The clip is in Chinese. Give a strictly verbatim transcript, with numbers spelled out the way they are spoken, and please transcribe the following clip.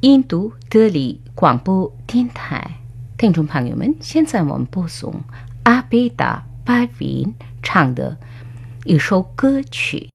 印度德里广播电台，听众朋友们，现在我们播送阿贝达巴云唱的一首歌曲。